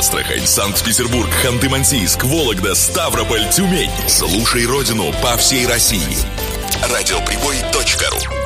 Астрахань, Санкт-Петербург, Ханты-Мансийск, Вологда, Ставрополь, Тюмень. Слушай родину по всей России. Радиоприбой.ру